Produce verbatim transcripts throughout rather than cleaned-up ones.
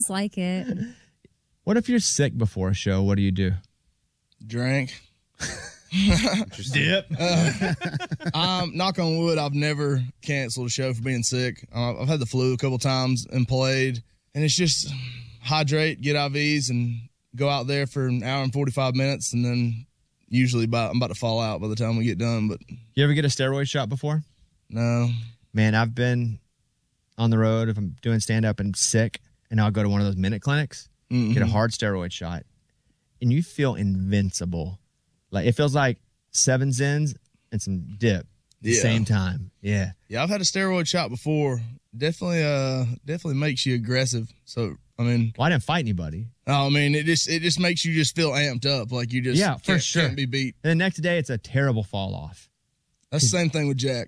like it. What if you're sick before a show? What do you do? Drink. Dip. Uh, um, knock on wood, I've never canceled a show for being sick. Uh, I've had the flu a couple times and played, and it's just hydrate, get I Vs, and go out there for an hour and forty-five minutes, and then usually about, I'm about to fall out by the time we get done. But you ever get a steroid shot before? No. Man, I've been on the road if I'm doing stand-up and sick, and I'll go to one of those minute clinics, mm-hmm. get a hard steroid shot, and you feel invincible. Like, it feels like seven Zins and some dip at the yeah. same time. Yeah. Yeah, I've had a steroid shot before. Definitely uh, definitely makes you aggressive. So, I mean... Well, I didn't fight anybody. I mean, it just it just makes you just feel amped up. Like, you just yeah, for can't, sure. can't be beat. And the next day, it's a terrible fall off. That's the same thing with Jack.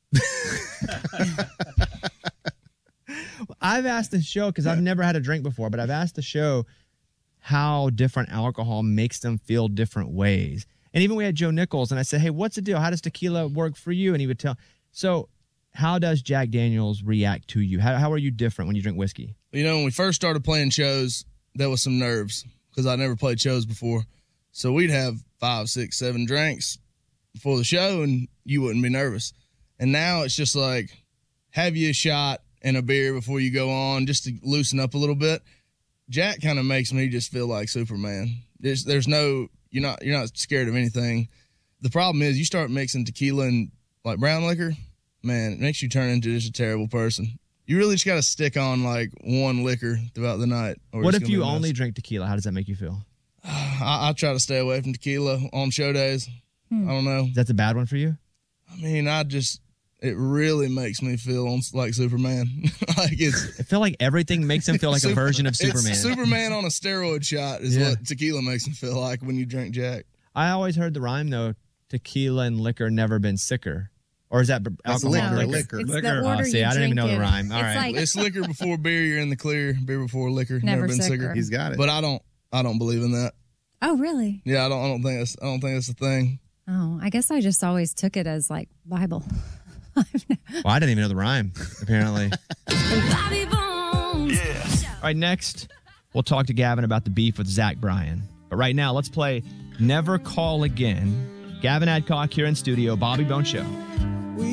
I've asked the show, because I've never had a drink before, but I've asked the show how different alcohol makes them feel different ways. And even we had Joe Nichols, and I said, hey, what's the deal? How does tequila work for you? And he would tell. So how does Jack Daniels react to you? How, how are you different when you drink whiskey? You know, when we first started playing shows, there was some nerves because I never played shows before. So we'd have five, six, seven drinks before the show, and you wouldn't be nervous. And now it's just like, have you a shot and a beer before you go on just to loosen up a little bit. Jack kind of makes me just feel like Superman. There's, there's no... You're not you're not scared of anything. The problem is you start mixing tequila and like brown liquor, man, it makes you turn into just a terrible person. You really just got to stick on like one liquor throughout the night. Or what if you only drink tequila? How does that make you feel? I, I try to stay away from tequila on show days. Hmm. I don't know. That's a bad one for you? I mean, I just... It really makes me feel on, like Superman. Like it's, I feel like everything makes him feel like Super, a version of Superman. It's Superman on a steroid shot is yeah. what tequila makes him feel like when you drink Jack. I always heard the rhyme, though, tequila and liquor never been sicker. Or is that alcohol? Liquor, liquor. liquor. It's liquor. The order oh, see, you I didn't even know it. the rhyme. All it's right. Like, it's liquor before beer, you're in the clear. Beer before liquor, never, never been sicker. sicker. He's got it. But I don't I don't believe in that. Oh, really? Yeah, I don't I don't think that's I don't think that's a thing. Oh, I guess I just always took it as like Bible. Well, I didn't even know the rhyme, apparently. Bobby Bones. Yeah. All right, next, we'll talk to Gavin about the beef with Zach Bryan. But right now, let's play Never Call Again. Gavin Adcock here in studio, Bobby Bones Show.